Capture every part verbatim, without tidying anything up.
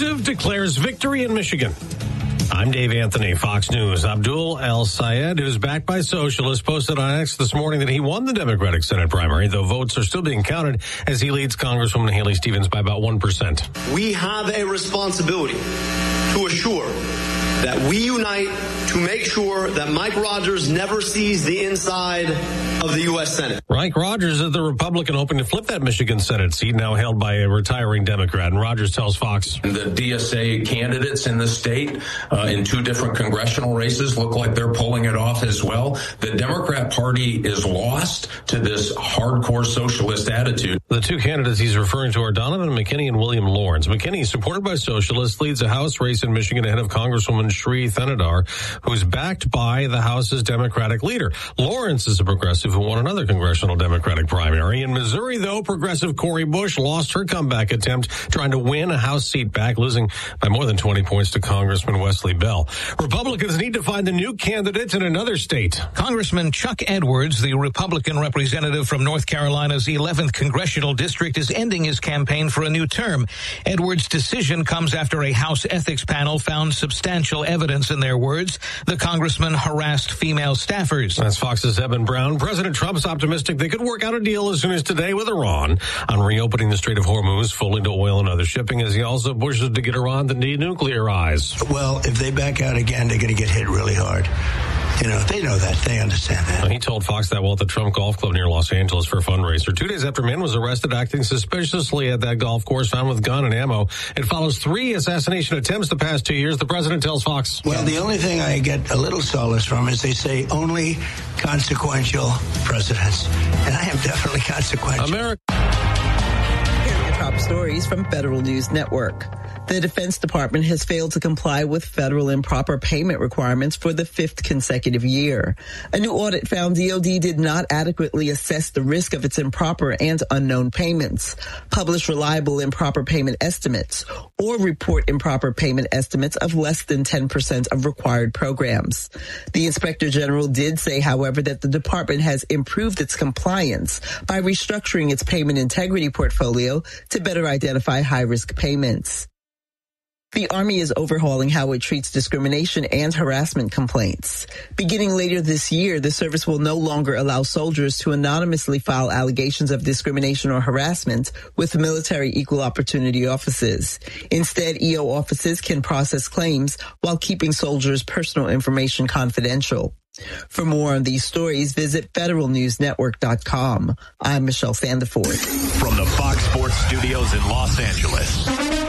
Progressive declares victory in Michigan. I'm Dave Anthony, Fox News. Abdul El-Sayed, who's backed by socialists, posted on X this morning that he won the Democratic Senate primary, though votes are still being counted as he leads Congresswoman Haley Stevens by about one percent. We have a responsibility to assure that we unite to make sure that Mike Rogers never sees the inside of the U S Senate. Mike Rogers is the Republican hoping to flip that Michigan Senate seat, now held by a retiring Democrat. And Rogers tells Fox. The D S A candidates in the state uh, in two different congressional races look like they're pulling it off as well. The Democrat Party is lost to this hardcore socialist attitude. The two candidates he's referring to are Donovan McKinney and William Lawrence. McKinney, supported by socialists, leads a House race in Michigan ahead of Congresswoman Sri Thanedar, who's backed by the House's Democratic leader. Lawrence is a progressive who won another congressional Democratic primary. In Missouri, though, progressive Cori Bush lost her comeback attempt trying to win a House seat back, losing by more than twenty points to Congressman Wesley Bell. Republicans need to find a new candidate in another state. Congressman Chuck Edwards, the Republican representative from North Carolina's eleventh congressional district, is ending his campaign for a new term. Edwards' decision comes after a House ethics panel found substantial evidence, in their words, the congressman harassed female staffers. That's Fox's Eben Brown. President Trump's optimistic they could work out a deal as soon as today with Iran on reopening the Strait of Hormuz fully to oil and other shipping, as he also pushes to get Iran to denuclearize. Well, if they back out again, they're going to get hit really hard. You know, they know that. They understand that. He told Fox that while at the Trump Golf Club near Los Angeles for a fundraiser. Two days after a man was arrested acting suspiciously at that golf course, found with gun and ammo. It follows three assassination attempts the past two years. The president tells Fox. Well, the only thing I get a little solace from is they say only consequential presidents. And I am definitely consequential. America. Here are your top stories from Federal News Network. The Defense Department has failed to comply with federal improper payment requirements for the fifth consecutive year. A new audit found D O D did not adequately assess the risk of its improper and unknown payments, publish reliable improper payment estimates, or report improper payment estimates of less than ten percent of required programs. The Inspector General did say, however, that the department has improved its compliance by restructuring its payment integrity portfolio to better identify high-risk payments. The Army is overhauling how it treats discrimination and harassment complaints. Beginning later this year, the service will no longer allow soldiers to anonymously file allegations of discrimination or harassment with military equal opportunity offices. Instead, E O offices can process claims while keeping soldiers' personal information confidential. For more on these stories, visit federal news network dot com. I'm Michelle Sandiford. From the Fox Sports Studios in Los Angeles,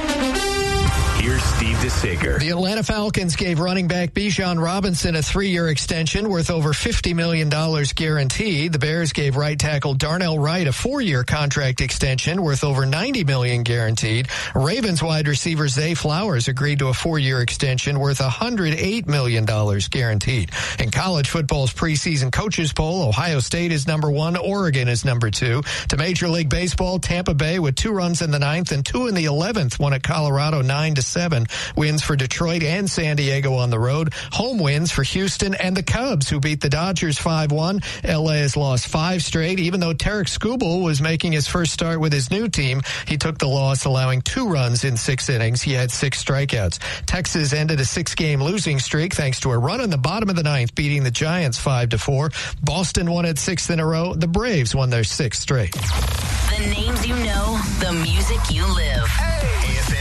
here's Steve DeSager. The Atlanta Falcons gave running back Bijan Robinson a three-year extension worth over fifty million dollars guaranteed. The Bears gave right tackle Darnell Wright a four-year contract extension worth over ninety million dollars guaranteed. Ravens wide receiver Zay Flowers agreed to a four-year extension worth one hundred eight million dollars guaranteed. In college football's preseason coaches poll, Ohio State is number one, Oregon is number two. To Major League Baseball, Tampa Bay with two runs in the ninth and two in the eleventh won at Colorado nine to seven. Wins for Detroit and San Diego on the road. Home wins for Houston and the Cubs, who beat the Dodgers five one. L A has lost five straight. Even though Tarek Skubal was making his first start with his new team, he took the loss, allowing two runs in six innings. He had six strikeouts. Texas ended a six-game losing streak thanks to a run in the bottom of the ninth, beating the Giants five to four. Boston won its sixth in a row. The Braves won their sixth straight. The names you know, the music you live. Hey,